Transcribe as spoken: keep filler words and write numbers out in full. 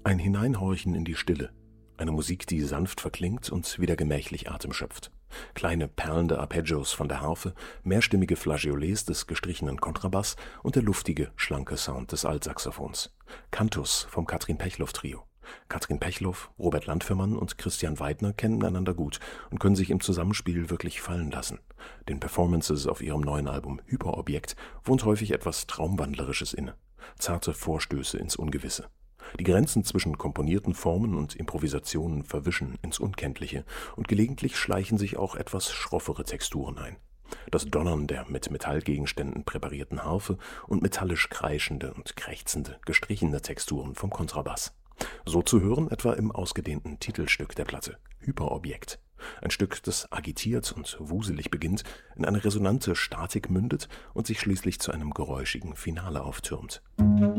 Ein Hineinhorchen in die Stille, eine Musik, die sanft verklingt und wieder gemächlich Atem schöpft. Kleine perlende Arpeggios von der Harfe, mehrstimmige Flageolets des gestrichenen Kontrabass und der luftige, schlanke Sound des Altsaxophons. Cantus vom Katrin Pechloff Trio. Katrin Pechloff, Robert Landfermann und Christian Weidner kennen einander gut und können sich im Zusammenspiel wirklich fallen lassen. Den Performances auf ihrem neuen Album Hyperobjekt wohnt häufig etwas Traumwandlerisches inne. Zarte Vorstöße ins Ungewisse. Die Grenzen zwischen komponierten Formen und Improvisationen verwischen ins Unkenntliche und gelegentlich schleichen sich auch etwas schroffere Texturen ein. Das Donnern der mit Metallgegenständen präparierten Harfe und metallisch kreischende und krächzende, gestrichene Texturen vom Kontrabass. So zu hören etwa im ausgedehnten Titelstück der Platte, Hyperobjekt. Ein Stück, das agitiert und wuselig beginnt, in eine resonante Statik mündet und sich schließlich zu einem geräuschigen Finale auftürmt.